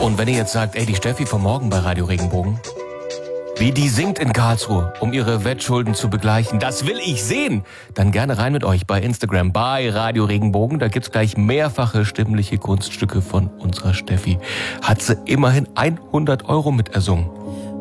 Und wenn ihr jetzt sagt, ey, die Steffi vom Morgen bei Radio Regenbogen, wie die singt in Karlsruhe, um ihre Wettschulden zu begleichen, das will ich sehen. Dann gerne rein mit euch bei Instagram, bei Radio Regenbogen. Da gibt's gleich mehrfache stimmliche Kunststücke von unserer Steffi. Hat sie immerhin 100 € mit ersungen.